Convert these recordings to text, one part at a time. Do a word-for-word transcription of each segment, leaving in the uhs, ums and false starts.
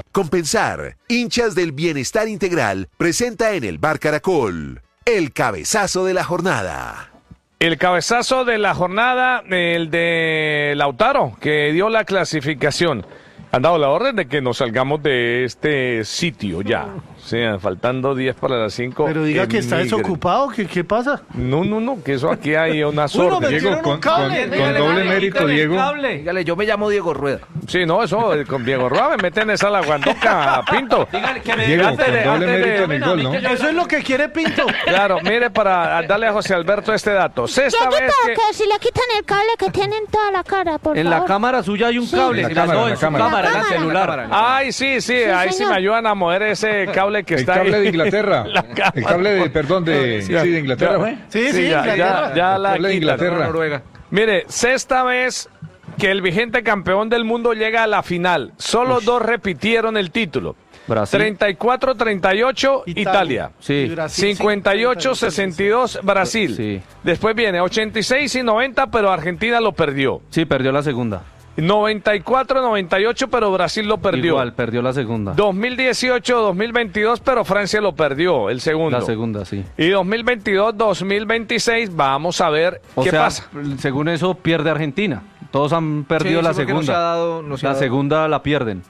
Compensar, hinchas del bienestar integral, presenta en el Bar Caracol el cabezazo de la jornada. El cabezazo de la jornada, el de Lautaro, que dio la clasificación. Han dado la orden de que nos salgamos de este sitio ya. O sea, faltando diez para las cinco. Pero diga que está desocupado, ¿qué, qué pasa? No, no, no, que eso aquí hay una Bueno, sorte. Diego, con, con, con doble mérito, Diego. Dígale, yo me llamo Diego Rueda. Sí, no, eso, con Diego Rueda me meten esa la guandoca, Pinto. Dígale que me Diego, antes con de- doble antes de- mérito en el gol, ¿no? que- Eso es lo que quiere Pinto. Claro, mire, para darle a José Alberto este dato. Sexta Dieguito, vez que... que si le quitan el cable que tiene en toda la cara, por En favor. la cámara suya hay un Sí. cable. En la Si cámara, no, en en la su cámara. cámara, en el En la celular. Ay, sí, sí, ahí sí señor. me ayudan a mover ese cable que El está cable ahí. de Inglaterra. La cámara. El cable de, perdón, de, sí, de Inglaterra, ¿fue? Sí, Sí, ya, Inglaterra. ya, ya la El cable de quitan. Inglaterra. Noruega. Mire, sexta vez que el vigente campeón del mundo llega a la final. Solo dos repitieron el título. Brasil. treinta y cuatro treinta y ocho Italia. Sí. Brasil, cincuenta y ocho sesenta y dos Brasil. Sí. Después viene ochenta y seis y noventa, pero Argentina lo perdió. Sí, perdió la segunda. noventa y cuatro noventa y ocho, pero Brasil lo perdió. Igual, perdió la segunda. dos mil dieciocho dos mil veintidós, pero Francia lo perdió, el segundo. La segunda, sí. Y dos mil veintidós dos mil veintiséis, vamos a ver O qué sea, pasa. según eso, pierde Argentina. Todos han perdido Sí, la sí, porque no segunda. se ha dado- no se ha la dado. segunda la pierden.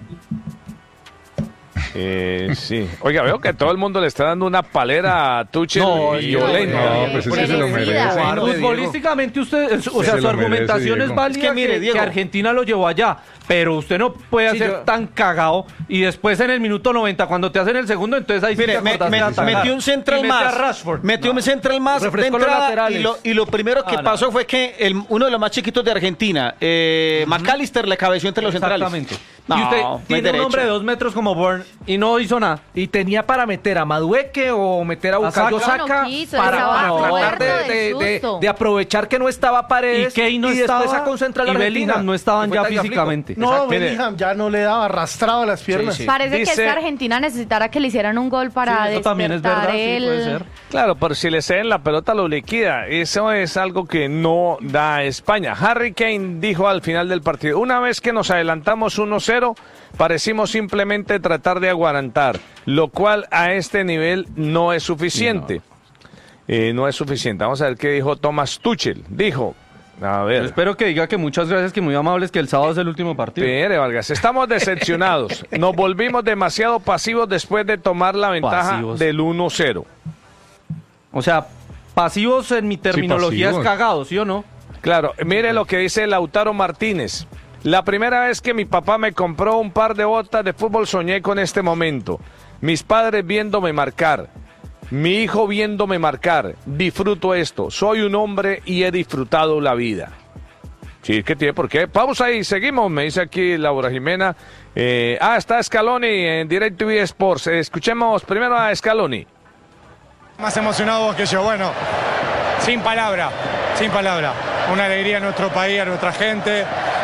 Eh, sí. Oiga, veo que todo el mundo le está dando una palera a Tuchel No, violenta. No, pues es que se lo Merecida. merece. Cobarde, Futbolísticamente usted, o Se sea, lo su merece, argumentación es Diego. válida Es que mire, que, Diego. que Argentina lo llevó allá, pero usted no puede Sí, ser yo- tan cagado y después en el minuto noventa, cuando te hacen el segundo, entonces ahí sí Mire, te me- acordaste me- de atacar. metió un central Y mete más. a Rashford. Metió un central más de Refrescó los entrada laterales. y lo, y lo primero que Ah, no. pasó fue que el, uno de los más chiquitos de Argentina, eh, McAllister, le cabeció entre los centrales. Exactamente. No, y usted no hay tiene un derecho. hombre de dos metros como Bourne y no hizo nada. Y tenía para meter a Madueque o meter a Bukayo Saka. Saka No quiso, para, estaba para tratar muerto de, del de- de- susto. de aprovechar que no estaba Y Paredes Kane no y después estaba sacó un central y Argentina. Bellingham no estaban Fue ya Tagliafico. físicamente. Pues Exacto. ah, No, Mire. Bellingham ya no le daba, arrastraba las piernas. Sí, sí. Parece Dice- que esta Argentina necesitara que le hicieran un gol para Sí, eso también es despertar verdad, sí, el... puede ser. Claro, pero si le ceden la pelota lo liquida. Eso es algo que no da España. Harry Kane dijo al final del partido, una vez que nos adelantamos uno cero, parecimos simplemente tratar de aguantar, lo cual a este nivel no es suficiente. Eh, no es suficiente. Vamos a ver qué dijo Thomas Tuchel. Dijo, a Yo ver... espero que diga que muchas gracias, que muy amables, que el sábado es el último partido. Pere, Vargas, estamos decepcionados. Nos volvimos demasiado pasivos después de tomar la ventaja Pasivos. del uno cero. O sea, pasivos en mi terminología pasivos. es cagados, ¿sí o no? Claro, mire lo que dice Lautaro Martínez. La primera vez que mi papá me compró un par de botas de fútbol soñé con este momento. Mis padres viéndome marcar. Mi hijo viéndome marcar. Disfruto esto. Soy un hombre y he disfrutado la vida. Sí, es que tiene por qué. Pausa y seguimos, me dice aquí Laura Jimena. Eh, ah, está Scaloni en DirecTV Sports. Eh, escuchemos primero a Scaloni. Más emocionado que yo, bueno, sin palabra, sin palabra. Una alegría a nuestro país, a nuestra gente.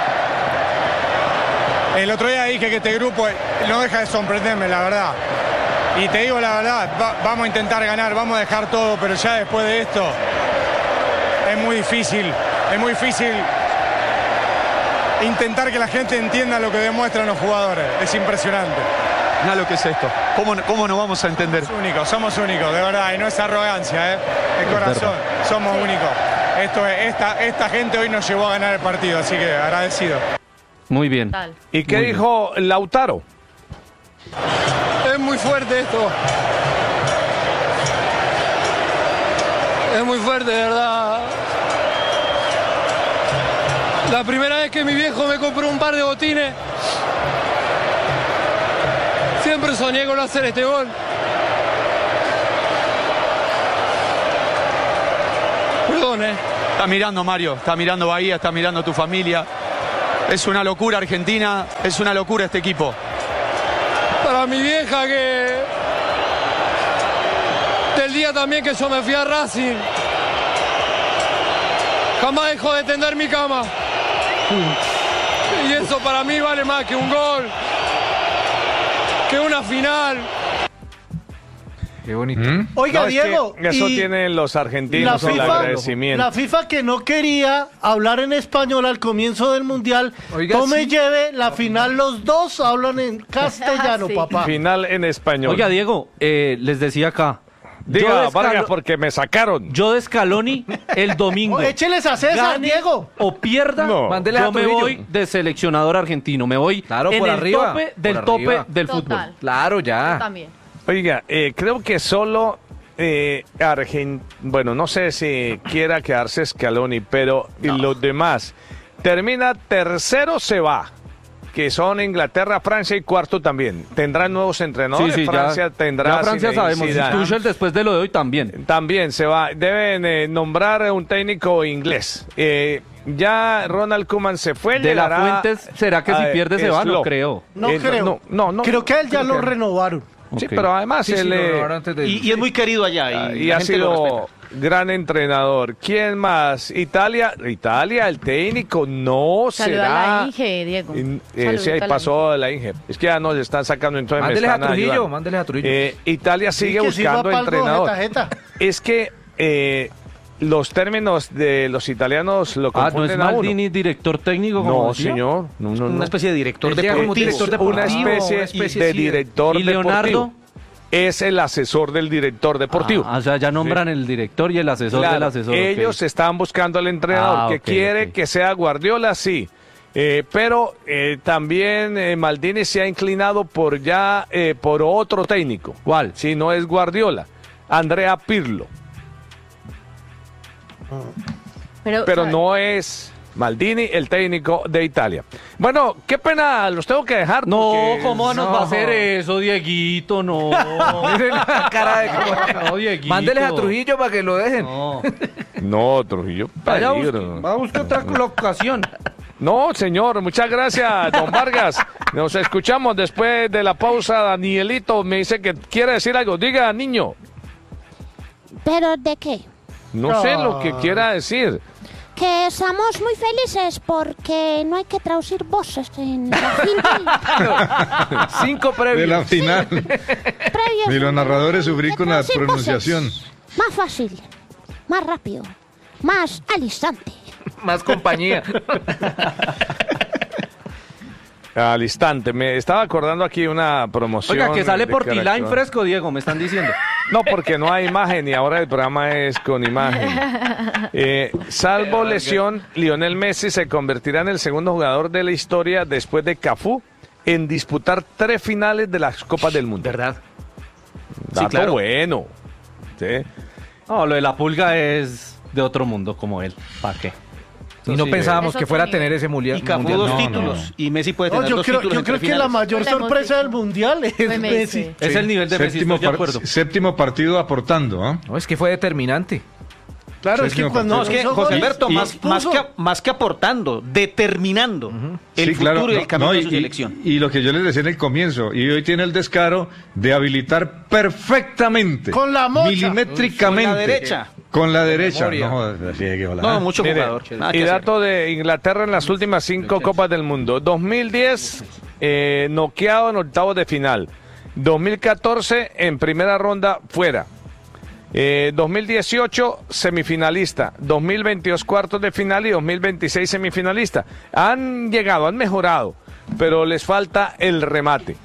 El otro día dije que este grupo no deja de sorprenderme, la verdad. Y te digo la verdad, va- vamos a intentar ganar, vamos a dejar todo, pero ya después de esto es muy difícil, es muy difícil intentar que la gente entienda lo que demuestran los jugadores. Es impresionante. Nada lo que es esto. ¿Cómo, cómo no vamos a entender? Somos únicos, somos únicos, de verdad, y no es arrogancia, ¿eh? El corazón, somos únicos. Esto es, esta, esta gente hoy nos llevó a ganar el partido, así que agradecido. Muy bien. Tal. ¿Y qué Muy dijo Lautaro? Es muy fuerte esto. Es muy fuerte, de verdad. La primera vez que mi viejo me compró un par de botines, siempre soñé con hacer este gol. Perdón, eh. Está mirando Mario, está mirando Bahía, está mirando tu familia. Es una locura Argentina, es una locura este equipo. Para mi vieja que... Del día también que yo me fui a Racing. Jamás dejó de tender mi cama. Y eso para mí vale más que un gol, que una final. Qué bonito. ¿Mm? Oiga, No, es que Diego, eso y tienen los la argentinos, el FIFA, agradecimiento. la FIFA que no quería hablar en español al comienzo del Mundial, Oiga, tome sí. lleve, la final los dos hablan en castellano, Sí. papá. Final en español. Oiga, Diego, eh, les decía acá. yo Diga, de Vargas, Scalo- porque me sacaron. Yo de Scaloni el domingo. Oh, écheles a César, gane Diego. O pierda, No. Mándele a yo me Trujillo. voy de seleccionador argentino. Me voy Claro, en por el arriba, tope por del tope arriba. del Total. fútbol. Claro, Yo ya. también. Oiga, eh, creo que solo eh, Argen- bueno, no sé si quiera quedarse Scaloni, pero y los demás. Termina tercero, se va. Que son Inglaterra, Francia y cuarto también. Tendrán nuevos entrenadores. Sí, sí, Francia ya, tendrá. ya Francia Zinedine sabemos. Zidane. Tuchel después de lo de hoy también. También se va. Deben eh, nombrar un técnico inglés. Eh, ya Ronald Koeman se fue. De la llegará, Fuentes, ¿será que si eh, pierde se va? No Slow. creo. No Eh, creo. no, no, no. Creo que a él ya Creo lo que- renovaron. Sí, Ok. pero además Sí, sí, él lo eh, renovaron antes de- Y, y es muy querido allá. Y, Ah, y la ha gente lo sido respeta. gran entrenador. ¿Quién más? Italia, Italia, el técnico no Saluda a será. la Inge, Diego. In- eh, Saludito sí, ahí a la pasó la Inge. Es que ya nos están sacando entonces. me Mándeles a están Trujillo, ayudando. mándeles a Trujillo. Eh, Italia sigue que sirva buscando pa' algo, entrenador. jeta, jeta. Es que eh, los términos de los italianos lo Ah, ¿no es confunden a uno. Maldini director técnico? como No, decía? señor. No, no, no. Una especie de director Él llega como deportivo. director Es deportivo, una especie, una especie de así de- director ¿Y Leonardo? deportivo. Es el asesor del director deportivo. Ah, o sea, ya nombran el director y el asesor Claro, del asesor. ok. ellos están buscando al entrenador Ah, que ok, quiere ok. que sea Guardiola, sí. Eh, pero eh, también eh, Maldini se ha inclinado por ya eh, por otro técnico. ¿Cuál? Si no es Guardiola, Andrea Pirlo. Pero, Pero ¿sabe? no es Maldini el técnico de Italia. Bueno, qué pena, los tengo que dejar. No, porque- ¿cómo nos va a No. hacer eso, Dieguito? No. Miren la cara de No, Dieguito. Mándeles a Trujillo para que lo dejen. No. No, Trujillo, Vaya, peligro. busque- va a buscar otra colocación. No, señor, muchas gracias, don Vargas. Nos escuchamos después de la pausa. Danielito me dice que quiere decir algo. Diga, niño. ¿Pero de qué? No sé lo que quiera decir. Que estamos muy felices porque no hay que traducir voces en la final. Cinco De previos. la final. Previos. Ni los narradores sufrí Que con la traducir pronunciación. voces. Más fácil, más rápido, más al instante. Más compañía. Al instante, me estaba acordando aquí una promoción. Oiga, que sale de por T-Line Caracol. fresco, Diego, me están diciendo. No, porque no hay imagen y ahora el programa es con imagen. Eh, salvo lesión, Lionel Messi se convertirá en el segundo jugador de la historia después de Cafú en disputar tres finales de las Copas del Mundo. ¿Verdad? Dato claro. bueno. Sí. No, lo de la pulga es de otro mundo como él. ¿Para qué? Y no Sí, pensábamos Eso que fuera a sí. tener ese mundial. Y Cafú mundial. dos No, no, títulos. no. Y Messi puede No, tener yo dos creo, títulos yo entre creo que la finales. mayor Lo hemos sorpresa dicho. del mundial es Fue Messi. Messi. Es el nivel de Messi, Séptimo, estoy de par- acuerdo. séptimo partido aportando, ¿ah? No, es que fue determinante. Claro, es Séptimo que cuando No, es que, hizo José goles, Alberto, y- más, puso- más, que, más que aportando, determinando el Sí, futuro claro. y el No, camino no, de y- su selección. Y, y lo que yo les decía en el comienzo, y hoy tiene el descaro de habilitar perfectamente, Con la mocha. milimétricamente, Con la derecha. Con la derecha. memoria. No, joder, así hay que volar. No, mucho Mire, jugador. Nada que y hacer. dato de Inglaterra en las últimas cinco Copas del Mundo. dos mil diez, eh, noqueado en octavos de final. dos mil catorce, en primera ronda, fuera. Eh, dos mil dieciocho, semifinalista. dos mil veintidós, cuartos de final. Y dos mil veintiséis, semifinalista. Han llegado, han mejorado, pero les falta el remate.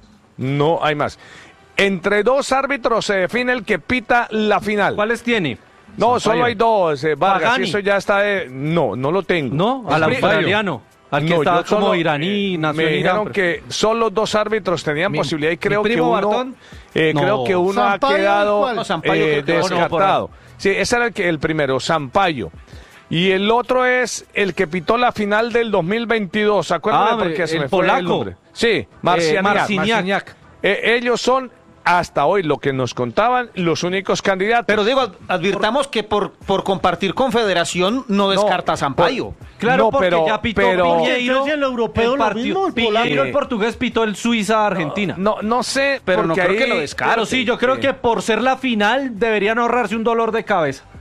No hay más. Entre dos árbitros se define el que pita la final. ¿Cuáles tiene? No, solo hay dos, eh, Vargas, Pagani. y eso ya está de... No, no lo tengo. No, al Umpire. australiano. Al que No, estaba yo como solo, iraní, eh, nació me en dijeron Irán. que solo dos árbitros tenían Mi- posibilidad y mi creo que primo uno, Bartón. eh, No. creo que uno ha Sampaio, quedado ¿cuál? No, Sampaio eh, creo que- no, no, descartado. Sí, ese era el, que, el primero, Sampaio. Y el otro es el que pitó la final del dos mil veintidós. ¿Se acuerdan? Ah, Porque se el me fue el polaco. nombre. Sí, Marciniak. Eh, Marciniak. Marciniak. Eh, ellos son, hasta hoy, lo que nos contaban, los únicos candidatos. Pero digo, ad- advirtamos que por, por compartir confederación no descarta a Sampaio. Claro, No, porque pero- ya pitó pero- Piñeiro. Entonces, el europeo lo partido- mismo, el Piñeiro, polaco. el portugués, pitó el Suiza-Argentina. No, no sé, Pero no porque creo que ahí- lo descarte. Pero sí, yo creo que por ser la final deberían ahorrarse un dolor de cabeza.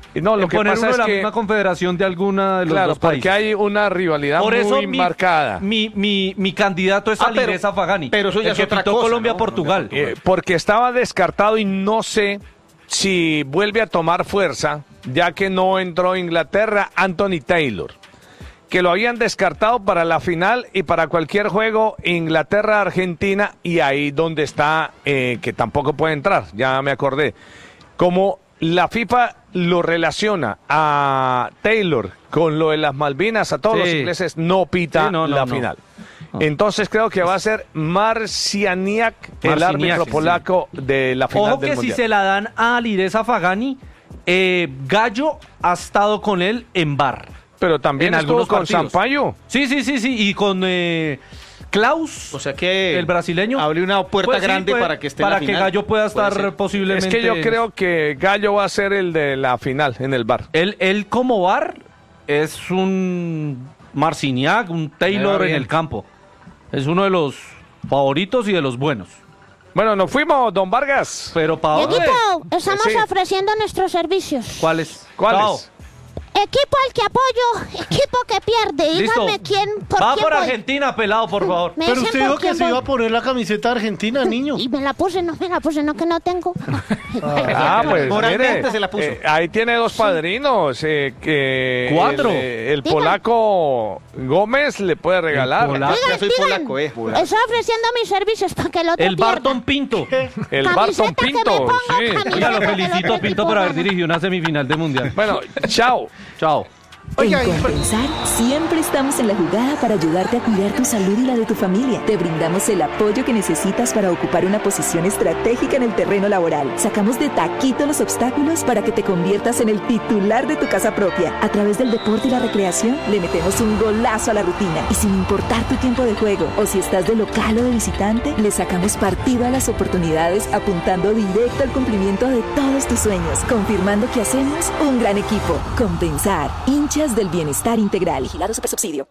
No, lo en que poner pasa uno es de la que... misma confederación de alguna de los Claro, dos países. porque hay una rivalidad Por muy eso mi, marcada. Mi, mi, mi candidato es Ah, pero- Alireza Fagani. pero eso ya el es que otra pitó cosa, Colombia-Portugal. Eh, porque estaba descartado y no sé si vuelve a tomar fuerza, ya que no entró Inglaterra, Anthony Taylor, que lo habían descartado para la final y para cualquier juego Inglaterra-Argentina, y ahí donde está, eh, que tampoco puede entrar, ya me acordé. Como la FIFA lo relaciona a Taylor con lo de las Malvinas, a todos Sí. los ingleses, no pita Sí, no, no, la no. final. No. Entonces creo que va a ser Marciniak, el Marciniak, árbitro sí. polaco de la final Ojo del que Mundial. si se la dan a Alireza Fagani, eh, Gallo ha estado con él en bar. Pero también en estuvo algunos con partidos. Sampaio. Sí, sí, sí, sí. Y con eh, Klaus, O sea que el brasileño. abre una puerta Pues sí, grande puede- para que esté para en la que final. Gallo pueda Puede estar ser. posiblemente. Es que yo creo que Gallo va a ser el de la final en el bar. Él, él como bar es un Marciniak, un Taylor en bien. el campo. Es uno de los favoritos y de los buenos. Bueno, nos fuimos, don Vargas. Pero ¿para dónde? Dieguito, estamos Sí. ofreciendo nuestros servicios. ¿Cuáles? ¿Cuáles? Chao. Equipo al que apoyo, equipo que pierde. Listo. Díganme quién, por Va quién por voy. Argentina, pelado, por favor. Me Pero dicen usted por dijo que quién se voy. iba a poner la camiseta argentina, niño. Y me la puse, no me la puse, no que no tengo. Ah, pues Moralmente mire, se la puso. eh, ahí tiene dos padrinos. eh, que Cuatro. El, eh, el Digan. polaco Gómez le puede regalar. El polaco. Ya soy Digan, polaco, eh. Estoy ofreciendo mis servicios para que el otro El pierda. Barton Pinto. El Camiseta Barton que me Pinto. pongo, Sí. camiseta. Oiga, lo que el felicito, otro Pinto, equipo por haber gana. dirigido una semifinal de mundial. Bueno, chao. Chao. Oiga, en y- Compensar, siempre estamos en la jugada para ayudarte a cuidar tu salud y la de tu familia. Te brindamos el apoyo que necesitas para ocupar una posición estratégica en el terreno laboral. Sacamos de taquito los obstáculos para que te conviertas en el titular de tu casa propia. A través del deporte y la recreación, le metemos un golazo a la rutina. Y sin importar tu tiempo de juego, o si estás de local o de visitante, le sacamos partido a las oportunidades apuntando directo al cumplimiento de todos tus sueños, confirmando que hacemos un gran equipo. Compensar, hinchas del bienestar integral. Vigilado Supersubsidio.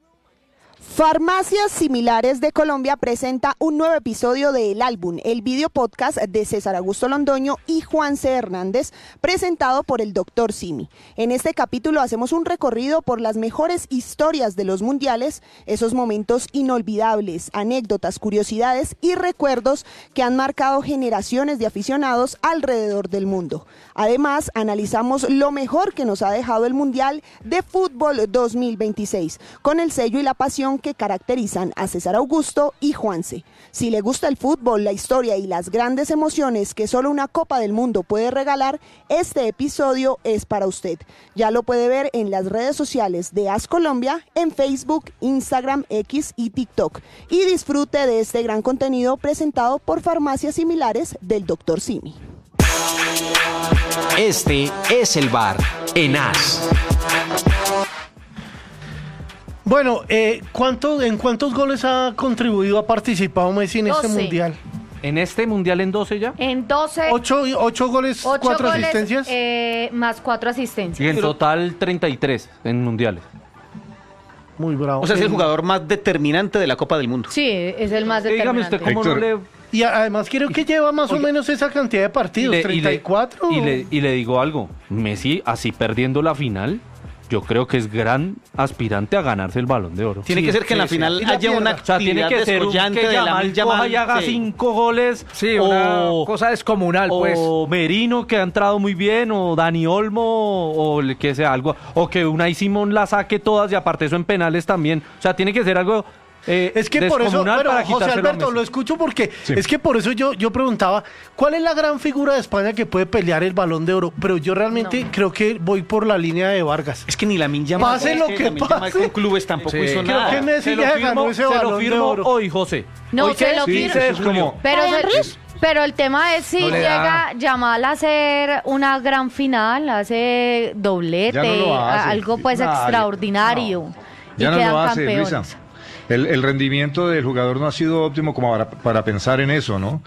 Farmacias Similares de Colombia presenta un nuevo episodio de El Álbum, el video podcast de César Augusto Londoño y Juan C. Hernández, presentado por el doctor Simi. En este capítulo hacemos un recorrido por las mejores historias de los mundiales, esos momentos inolvidables, anécdotas, curiosidades y recuerdos que han marcado generaciones de aficionados alrededor del mundo. Además, analizamos lo mejor que nos ha dejado el Mundial de Fútbol dos mil veintiséis, con el sello y la pasión que caracterizan a César Augusto y Juanse. Si le gusta el fútbol, la historia y las grandes emociones que solo una Copa del Mundo puede regalar, este episodio es para usted. Ya lo puede ver en las redes sociales de A S Colombia, en Facebook, Instagram, X y TikTok. Y disfrute de este gran contenido presentado por Farmacias Similares del doctor Simi. Este es el bar en A S. Bueno, eh, ¿cuánto, ¿en cuántos goles ha contribuido, ha participado Messi en este doce. mundial? ¿En este mundial en doce ya? En doce. Ocho, ocho goles, ocho cuatro goles, asistencias. eh, más cuatro asistencias. Y en total treinta y tres en mundiales. Muy bravo. O sea, es el jugador más determinante de la Copa del Mundo. Sí, es el más Y dígame determinante. usted cómo no le... Y además creo que lleva más o menos esa cantidad de partidos, le- treinta y cuatro. Y le, y le digo algo, Messi así perdiendo la final, yo creo que es gran aspirante a ganarse el Balón de Oro. Tiene que ser que en la final haya una O sea, tiene actividad que ser un descollante que de la Yamal Yamal, coja y haga sí. cinco goles. Sí, una cosa descomunal, o pues. Merino, que ha entrado muy bien, o Dani Olmo, o el que sea algo, o que Unai Simón la saque todas y aparte eso en penales también. O sea, tiene que ser algo eh, Es que por eso, descomunal pero para José quitárselo a Alberto, Messi. lo escucho porque Sí. es que por eso yo, yo preguntaba, ¿cuál es la gran figura de España que puede pelear el Balón de Oro? Pero yo realmente No. creo que voy por la línea de Vargas. Es que ni la Yamal. Pase es lo que Lamine Yamal pase. con clubes tampoco Sí. hizo Creo nada. que Messi Se lo ya firmo, ganó ese se lo Balón de firmo Oro. hoy, José. No, ¿Hoy se qué? lo Sí, firmo. seis de julio. Pero, Brian se- Ruiz. pero el tema es si No le llega da. Yamal a hacer una gran final, hace doblete, Ya no lo hace. a- algo pues Nadie. extraordinario. Y Ya no quedan lo hace, campeones. Luisa. El, el rendimiento del jugador no ha sido óptimo como para, para pensar en eso, ¿no?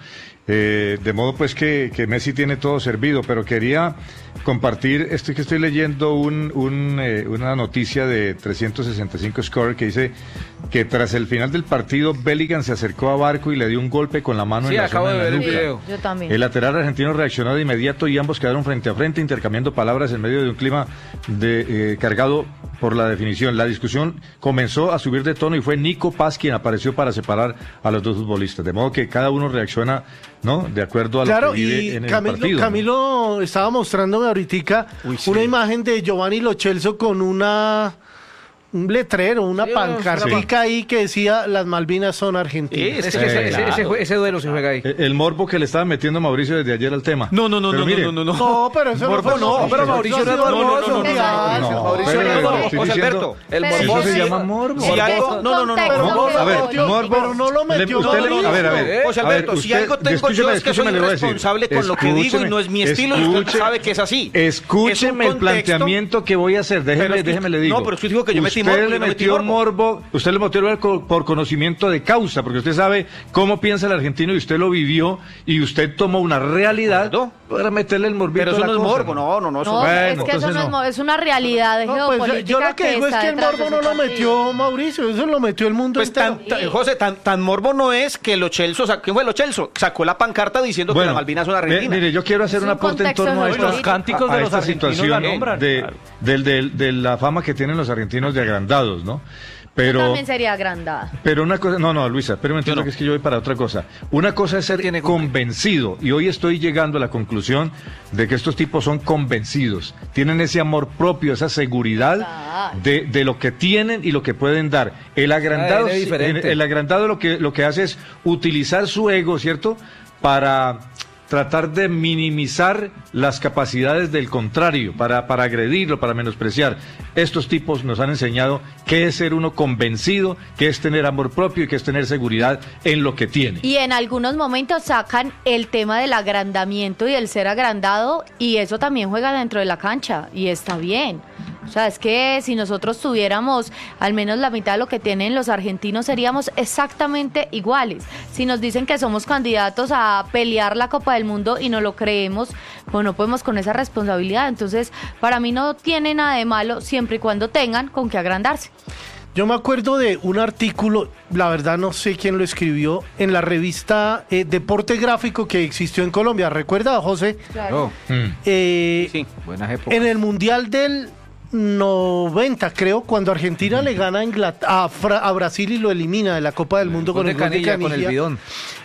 Eh, de modo pues que, que Messi tiene todo servido, pero quería compartir, estoy que estoy leyendo un, un, eh, una noticia de trescientos sesenta y cinco Score que dice que tras el final del partido Bellingham se acercó a Barco y le dio un golpe con la mano Sí, en la acabo zona de de la ver un nuca. video. Yo también. El lateral argentino reaccionó de inmediato y ambos quedaron frente a frente intercambiando palabras en medio de un clima de, eh, cargado por la definición. La discusión comenzó a subir de tono y fue Nico Paz quien apareció para separar a los dos futbolistas. De modo que cada uno reacciona, ¿no?, de acuerdo a Claro, lo que vive y en el Camilo, partido. ¿no? Camilo estaba mostrándome ahorita sí. una imagen de Giovanni Lo Celso con una un letrero, una Sí, pancartica ahí que decía las Malvinas son argentinas. Es que ese, ese- ese jue- ese duelo se juega ahí. El, el morbo que le estaba metiendo Mauricio desde ayer al tema. No, no, no, Pero no, mire, no, no, no, No, pero eso Morbo fue- no, pero Mauricio no es eso morboso. no, no, no, No, Mauricio pero no es le morboso. estoy José diciendo- Alberto, el Pero morboso. Eso se sí, llama morbo. Si algo, no, no, no, no, Contexto morbo- que A ver, metió- morbo. pero no lo metió Le- usted le- Mauricio. a ver, a ver. José a ver, Alberto, si usted- algo tengo yo escúcheme, es que soy escúcheme, le voy a decir. responsable con lo que digo y Escúcheme, no es mi estilo y usted escuche- sabe que es así. Escúcheme Es un el contexto. planteamiento que voy a hacer. Déjeme, Pero es que déjeme usted- le digo. no, pero usted dijo que yo metí Usted morbo y le no metí metió morbo. morbo. Usted le metió morbo por conocimiento de causa, porque usted sabe cómo piensa el argentino y usted lo vivió y usted tomó una realidad para meterle el morbito Pero eso a la no es cosa, morbo, no, no, no. eso No, Bueno, es que eso entonces no es, no. mo- es una realidad No, pues, geopolítica yo lo que digo es está que el detrás de morbo no ese lo partido. metió Mauricio, eso lo metió el mundo Pues entero. tan, tan- José, tan, tan morbo no es que Lo Celso, sa- ¿quién fue Lo Celso? Sacó la pancarta diciendo que las Malvinas son mi- argentinas. Mire, yo quiero hacer Es un un aporte en contexto torno a geopolítico. esta, Los cánticos a- de a los esta argentinos situación la nombran. de, del- del- de la fama que tienen los argentinos de agrandados, ¿no? Pero, También sería agrandada. pero una cosa, no, no, Luisa, pero me entiendo que es que yo voy para otra cosa. Una cosa es ser convencido, y hoy estoy llegando a la conclusión de que estos tipos son convencidos, tienen ese amor propio, esa seguridad de, de lo que tienen y lo que pueden dar. El agrandado, Ah, es diferente. el, el agrandado lo que, lo que hace es utilizar su ego, ¿cierto?, para tratar de minimizar las capacidades del contrario, para, para agredirlo, para menospreciar. Estos tipos nos han enseñado qué es ser uno convencido, qué es tener amor propio y qué es tener seguridad en lo que tiene. Y en algunos momentos sacan el tema del agrandamiento y del ser agrandado y eso también juega dentro de la cancha y está bien. O sea, es que si nosotros tuviéramos al menos la mitad de lo que tienen los argentinos seríamos exactamente iguales. Si nos dicen que somos candidatos a pelear la Copa del Mundo y no lo creemos, pues no podemos con esa responsabilidad. Entonces, para mí no tiene nada de malo siempre y cuando tengan con qué agrandarse. Yo me acuerdo de un artículo, la verdad no sé quién lo escribió, en la revista eh, Deporte Gráfico que existió en Colombia. ¿Recuerda, José? Claro. Eh, Sí, buenas épocas. En el Mundial del noventa, creo, cuando Argentina le gana a, Inglat- a, Fra- a Brasil y lo elimina de la Copa del Mundo Gol con de el gol de Canilla, con el Canilla. bidón.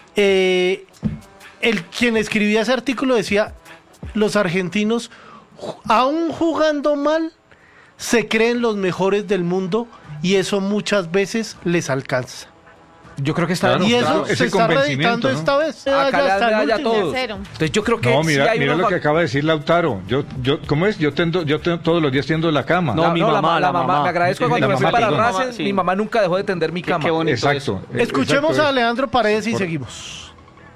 Eh, el quien escribía ese artículo decía, los argentinos, ju- aún jugando mal, se creen los mejores del mundo y eso muchas veces les alcanza. Yo creo que está y eso claro, se ese está reeditando convencimiento, ¿no? esta vez. Acá Ya le hasta dan el medalla a último. todos. Cero. Entonces yo creo que No, sí mira, hay mira unos lo que fac- acaba de decir Lautaro. Yo, yo, ¿cómo es? Yo tendo, yo te- todos los días tiendo la cama. No, mi la, mamá, la la mamá. Me agradezco Sí, cuando la me fui mamá, para perdón. Racing, Sí. mi mamá nunca dejó de tender mi cama. qué bonito Exacto. eh, Escuchemos exacto, a es- Leandro Paredes y Por- seguimos.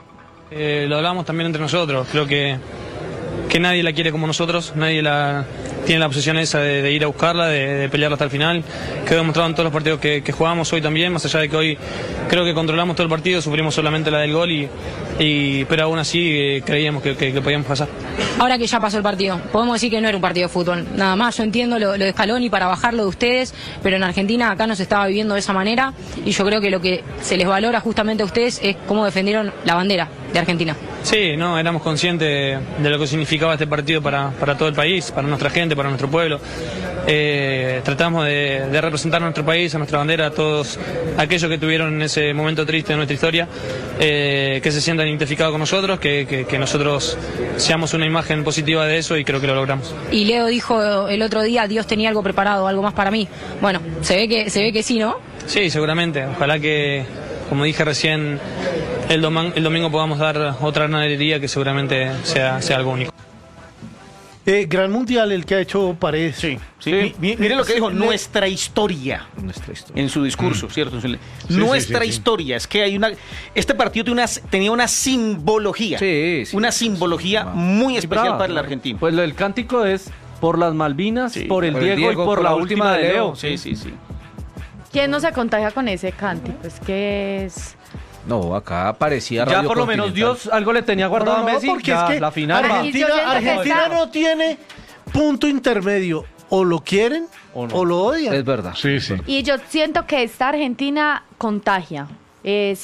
Eh, lo hablamos también entre nosotros. Creo que, que nadie la quiere como nosotros, nadie la tiene la obsesión esa de, de ir a buscarla, de, de pelearla hasta el final. Quedó demostrado en todos los partidos que, que jugamos hoy también, más allá de que hoy creo que controlamos todo el partido, sufrimos solamente la del gol, y, y pero aún así eh, creíamos que, que, que podíamos pasar. Ahora que ya pasó el partido, podemos decir que no era un partido de fútbol. Nada más, yo entiendo lo, lo de Scaloni para bajarlo de ustedes, pero en Argentina acá no se estaba viviendo de esa manera y yo creo que lo que se les valora justamente a ustedes es cómo defendieron la bandera de Argentina. Sí, no, éramos conscientes de lo que significaba este partido para, para todo el país, para nuestra gente, para nuestro pueblo. Eh, tratamos de, de representar a nuestro país, a nuestra bandera, a todos aquellos que tuvieron en ese momento triste de nuestra historia, eh, que se sientan identificados con nosotros, que, que, que nosotros seamos una imagen positiva de eso y creo que lo logramos. Y Leo dijo el otro día, Dios tenía algo preparado, algo más para mí. Bueno, se ve que, se ve que sí, ¿no? Sí, seguramente. Ojalá que, como dije recién, el, doman- el domingo podamos dar otra ganadería que seguramente sea, sea algo único. Eh, gran mundial el que ha hecho Paredes. Sí, sí. Mi- mi- mire lo que dijo, nuestra historia. Nuestra historia. En su discurso, Mm. ¿cierto? En su- sí, nuestra sí, sí. historia. Es que hay una. Este partido tiene una, tenía una simbología. Sí, sí. Una simbología muy especial brava. para el argentino. Pues lo del cántico es por las Malvinas, por el por el Diego, Diego, y por, la, última de Leo. Sí, sí, sí. ¿Quién no se contagia con ese cántico? Es que es No, acá parecía Ya Radio por lo menos Continental. Dios algo le tenía guardado No, no, a Messi. porque ya, es que la final va. Argentina, Y yo siento que Argentina está- no tiene punto intermedio. O lo quieren o, no. lo odian. Es verdad. Sí, sí. Y yo siento que esta Argentina contagia. Eh,